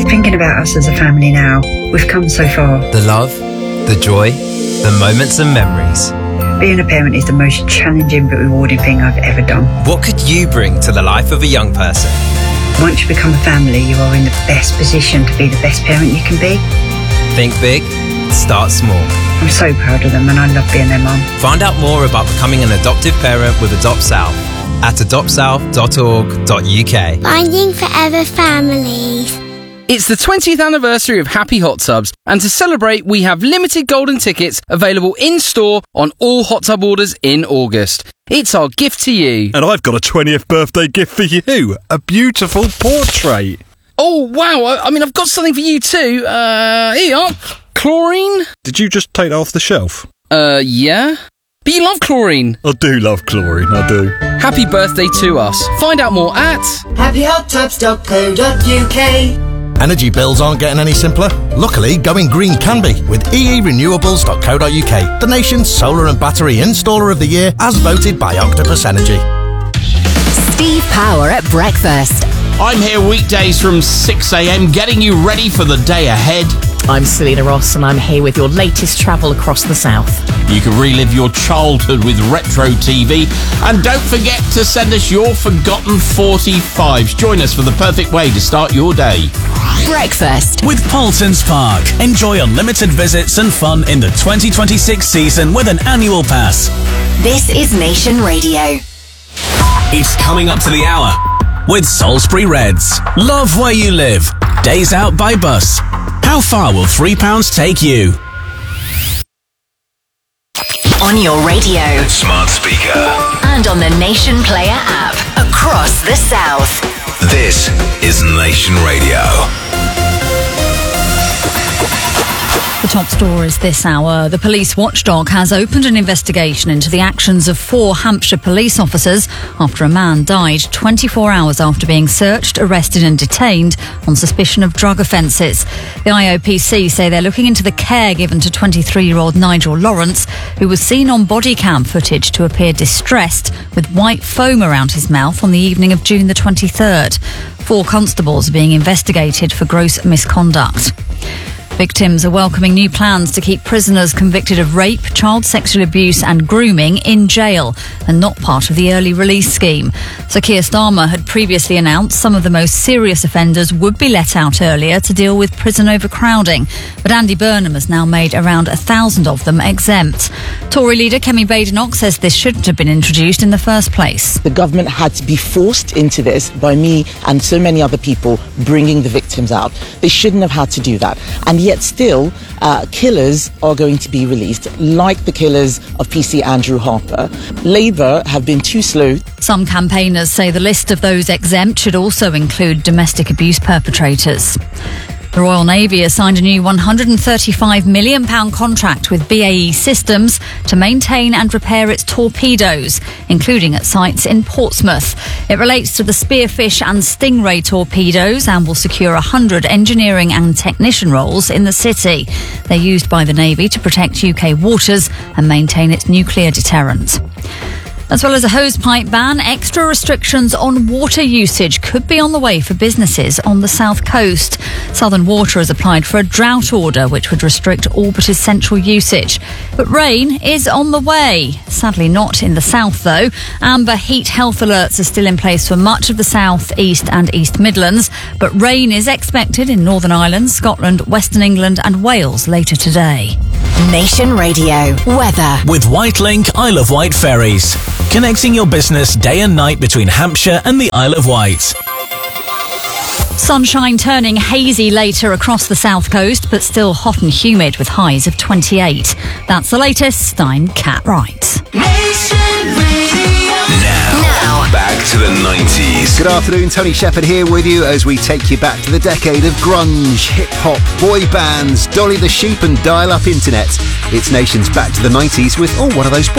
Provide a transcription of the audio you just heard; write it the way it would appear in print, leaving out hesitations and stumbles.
Thinking about us as a family now, we've come so far. The love, the joy, the moments and memories. Being a parent is the most challenging but rewarding thing I've ever done. What could you bring to the life of a young person? Once you become a family, you are in the best position to be the best parent you can be. Think big, start small. I'm so proud of them and I love being their mum. Find out more about becoming an adoptive parent with Adopt South at adoptsouth.org.uk. Finding Forever Families. It's the 20th anniversary of Happy Hot Tubs, and to celebrate, we have limited golden tickets available in-store on all hot tub orders in August. It's our gift to you. And I've got a 20th birthday gift for you. A beautiful portrait. Oh, wow. I mean, I've got something for you too. Here you are. Chlorine? Did you just take that off the shelf? Yeah. But you love chlorine. I do love chlorine, I do. Happy birthday to us. Find out more at happyhottubs.co.uk. Energy bills aren't getting any simpler. Luckily, going green can be with eerenewables.co.uk, the nation's solar and battery installer of the year as voted by Octopus Energy. Steve Power at breakfast. I'm here weekdays from 6 a.m. getting you ready for the day ahead. I'm Selena Ross and I'm here with your latest travel across the south. You can relive your childhood with Retro TV. And don't forget to send us your forgotten 45s. Join us for the perfect way to start your day. Breakfast with Paulsons Park. Enjoy unlimited visits and fun in the 2026 season with an annual pass. This is Nation Radio. It's coming up to the hour with Salisbury Reds. Love where you live. Days out by bus. How far will £3 take you? On your radio, smart speaker, and on the Nation Player app across the south. This is Nation Radio. The top stories this hour. The police watchdog has opened an investigation into the actions of 4 Hampshire police officers after a man died 24 hours after being searched, arrested and detained on suspicion of drug offences. The IOPC say they're looking into the care given to 23-year-old Nigel Lawrence, who was seen on body cam footage to appear distressed with white foam around his mouth on the evening of June the 23rd. 4 constables are being investigated for gross misconduct. Victims are welcoming new plans to keep prisoners convicted of rape, child sexual abuse and grooming in jail and not part of the early release scheme. So Keir Starmer had previously announced some of the most serious offenders would be let out earlier to deal with prison overcrowding. But Andy Burnham has now made around 1,000 of them exempt. Tory leader Kemi Badenoch says this shouldn't have been introduced in the first place. The government had to be forced into this by me and so many other people bringing the victims out. They shouldn't have had to do that. And yet still, killers are going to be released, like the killers of PC Andrew Harper. Labour have been too slow. Some campaigners say the list of those exempt should also include domestic abuse perpetrators. The Royal Navy has signed a new £135 million contract with BAE Systems to maintain and repair its torpedoes, including at sites in Portsmouth. It relates to the Spearfish and Stingray torpedoes and will secure 100 engineering and technician roles in the city. They're used by the Navy to protect UK waters and maintain its nuclear deterrent. As well as a hosepipe ban, extra restrictions on water usage could be on the way for businesses on the south coast. Southern Water has applied for a drought order which would restrict all but essential usage. But rain is on the way. Sadly not in the south though. Amber heat health alerts are still in place for much of the south, east and East Midlands. But rain is expected in Northern Ireland, Scotland, Western England and Wales later today. Nation Radio weather with Whitelink Isle of Wight ferries, connecting your business day and night between Hampshire and the Isle of Wight. Sunshine turning hazy later across the south coast, but still hot and humid with highs of 28. That's the latest. I'm Kat Wright. Now, back to the 90s. Good afternoon, Tony Shepherd here with you as we take you back to the decade of grunge, hip-hop, boy bands, Dolly the Sheep and dial-up internet. It's Nation's Back to the 90s with, one of those